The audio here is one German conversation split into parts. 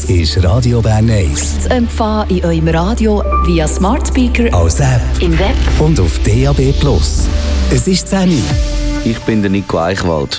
ist Radio Bern 1. Zu empfangen in eurem Radio via Smart Speaker, als App, im Web und auf DAB+. Es ist 10 Uhr. Ich bin der Nico Eichwald.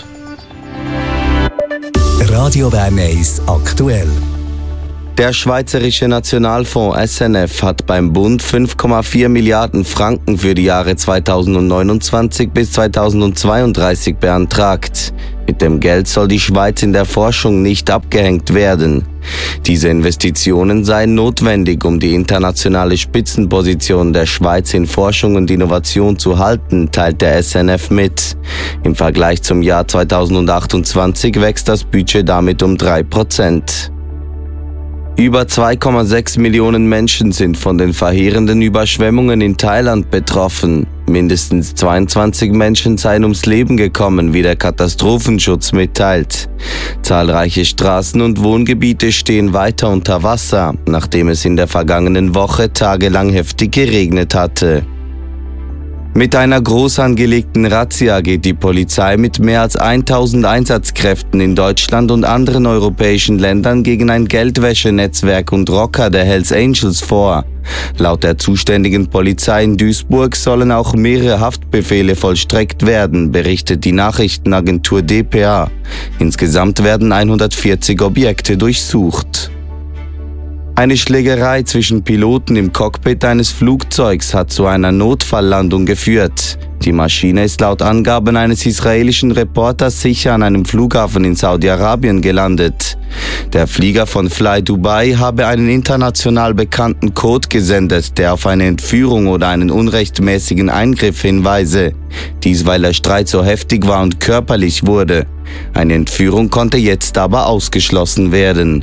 Radio Bern 1 aktuell. Der Schweizerische Nationalfonds SNF hat beim Bund 5,4 Milliarden Franken für die Jahre 2029 bis 2032 beantragt. Mit dem Geld soll die Schweiz in der Forschung nicht abgehängt werden. Diese Investitionen seien notwendig, um die internationale Spitzenposition der Schweiz in Forschung und Innovation zu halten, teilt der SNF mit. Im Vergleich zum Jahr 2028 wächst das Budget damit um 3%. Über 2,6 Millionen Menschen sind von den verheerenden Überschwemmungen in Thailand betroffen. Mindestens 22 Menschen seien ums Leben gekommen, wie der Katastrophenschutz mitteilt. Zahlreiche Straßen und Wohngebiete stehen weiter unter Wasser, nachdem es in der vergangenen Woche tagelang heftig geregnet hatte. Mit einer groß angelegten Razzia geht die Polizei mit mehr als 1000 Einsatzkräften in Deutschland und anderen europäischen Ländern gegen ein Geldwäschenetzwerk und Rocker der Hells Angels vor. Laut der zuständigen Polizei in Duisburg sollen auch mehrere Haftbefehle vollstreckt werden, berichtet die Nachrichtenagentur dpa. Insgesamt werden 140 Objekte durchsucht. Eine Schlägerei zwischen Piloten im Cockpit eines Flugzeugs hat zu einer Notfalllandung geführt. Die Maschine ist laut Angaben eines israelischen Reporters sicher an einem Flughafen in Saudi-Arabien gelandet. Der Flieger von Fly Dubai habe einen international bekannten Code gesendet, der auf eine Entführung oder einen unrechtmäßigen Eingriff hinweise. Dies, weil der Streit so heftig war und körperlich wurde. Eine Entführung konnte jetzt aber ausgeschlossen werden.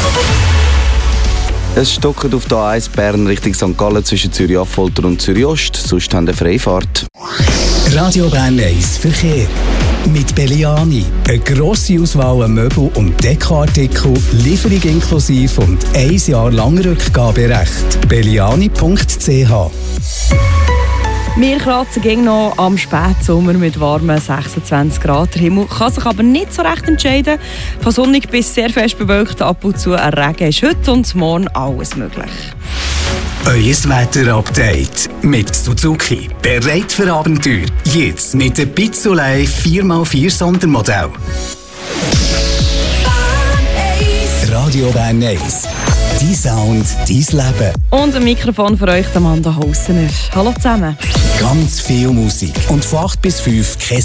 Es stockt auf der A1 Bern Richtung St. Gallen zwischen Zürich-Affolter und Zürich-Ost. Sonst haben wir Freifahrt. Radio Bern 1 Verkehr. Mit Belliani. Eine grosse Auswahl an Möbel- und Dekoartikel, Lieferung inklusive und 1 Jahr lang Rückgaberecht. belliani.ch. Wir kratzen gegen noch am Spätsommer mit warmen 26 Grad. Der Himmel kann sich aber nicht so recht entscheiden. Von sonnig bis sehr fest bewölkt, ab und zu ein Regen ist heute und morgen alles möglich. Euer Wetter-Update mit Suzuki. Bereit für Abenteuer. Jetzt mit dem Pizzolei 4x4 Sondermodell. Radio Bern 1. Dein Sound, dein Leben. Und ein Mikrofon für euch, Amanda Hossener. Hallo zusammen. Ganz viel Musik. Und von 8 bis 5 kein